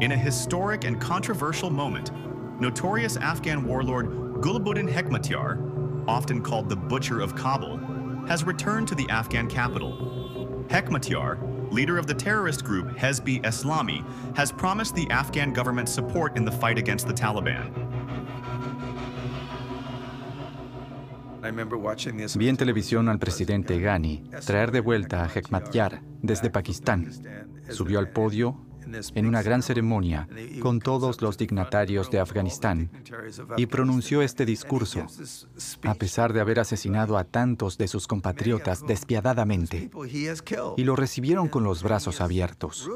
In a historic and controversial moment, notorious Afghan warlord Gulbuddin Hekmatyar, often called the Butcher of Kabul, has returned to the Afghan capital. Hekmatyar, leader of the terrorist group Hezb-e Islami, has promised the Afghan government support in the fight against the Taliban. Vi en televisión al presidente Ghani traer de vuelta a Hekmatyar desde Pakistán. Subió al podio en una gran ceremonia con todos los dignatarios de Afganistán y pronunció este discurso, a pesar de haber asesinado a tantos de sus compatriotas despiadadamente, y lo recibieron con los brazos abiertos.